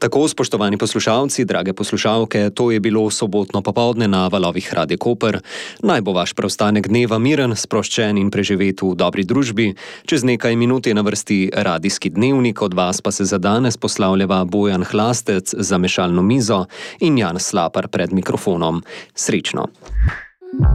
Tako, spoštovani poslušalci, drage poslušalke, to je bilo sobotno popoldne na valovih Radio Koper. Naj bo vaš preostanek dneva miren, sproščen in preživet v dobri družbi. Čez nekaj minut je na vrsti radijski dnevnik, od vas pa se za danes poslavljava Bojan Hlastec za mešalno mizo in Jan Slapar pred mikrofonom. Srečno!